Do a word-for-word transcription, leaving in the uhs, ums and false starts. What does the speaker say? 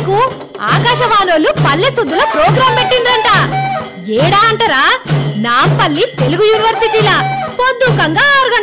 గంటలకు ఆకాశవాణోళ్ళు పల్లె సుద్దుల ప్రోగ్రాం పెట్టిండ్రంట. ఏడా అంటారా, నాంపల్లి తెలుగు యూనివర్సిటీలా పొద్దుకంగా ఆరు